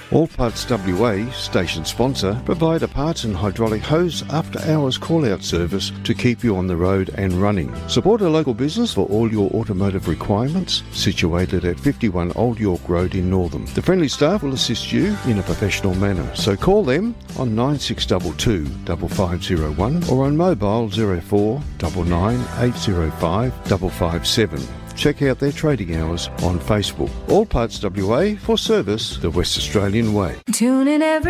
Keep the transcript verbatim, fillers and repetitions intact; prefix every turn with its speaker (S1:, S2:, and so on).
S1: All Parts W A, station sponsor, provide a parts and hydraulic hose after-hours call-out service to keep you on the road and running. Support a local business for all your automotive requirements, situated at fifty-one Old York Road in Northam. The friendly staff will assist you in a professional manner, so call them on nine six two two, five five zero one or on mobile zero four nine nine eight zero five five five seven. Check out their trading hours on Facebook. All Parts W A, for service the West Australian way.
S2: Tune in every